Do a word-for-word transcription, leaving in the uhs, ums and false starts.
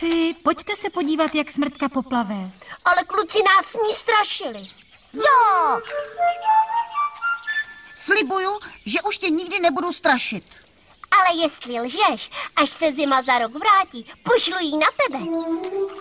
Kluci, pojďte se podívat, jak smrtka poplave. Ale kluci nás s ní strašili. Jo! Slibuju, že už tě nikdy nebudu strašit. Ale jestli lžeš, až se zima za rok vrátí, pošlu jí na tebe.